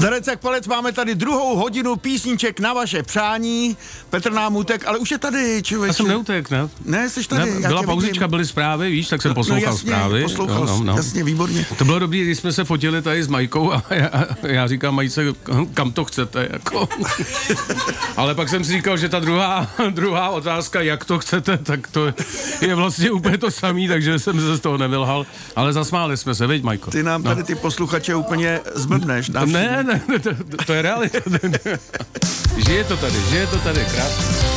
Zdarec jak palec, máme tady 2. hodinu písniček na vaše přání. Petr nám utek, ale už je tady, člověk. Já jsem neutek, ne? Ne, jsi tady. Ne, byla pauzička, byly zprávy, víš, tak jsem poslouchal zprávy. Jasně, výborně. To bylo dobrý, když jsme se fotili tady s Majkou a já říkám Majce, kam to chcete, jako. Ale pak jsem si říkal, že ta druhá otázka, jak to chcete, tak to je vlastně úplně to samý, takže jsem se z toho nevylhal. Ale zasmáli jsme se, viď, Majko? Ty nám tady ty posluchače úplně zblbneš. Ne, to je realita. Žije to tady, krásně.